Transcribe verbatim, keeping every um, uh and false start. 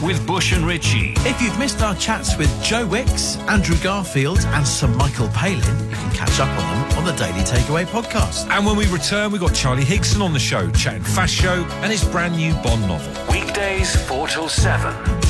with Bush and Ritchie. If you've missed our chats with Joe Wicks, Andrew Garfield and Sir Michael Palin, you can catch up on them on the Daily Takeaway podcast. And when we return, we've got Charlie Higson on the show, chatting Fast Show and his brand new Bond novel. Weekdays four till seven.